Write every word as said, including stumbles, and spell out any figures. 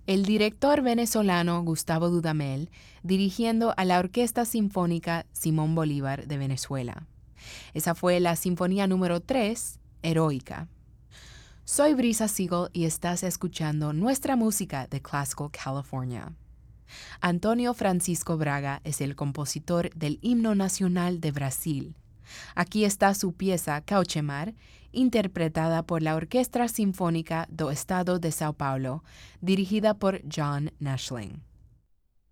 el director venezolano Gustavo Dudamel, dirigiendo a la Orquesta Sinfónica Simón Bolívar de Venezuela. Esa fue la Sinfonía número tres, Heroica. Soy Brisa Siegel y estás escuchando nuestra música de Classical California. Antonio Francisco Braga es el compositor del himno nacional de Brasil. Aquí está su pieza Cauchemar, interpretada por la Orquesta Sinfónica do Estado de São Paulo, dirigida por John Nashling.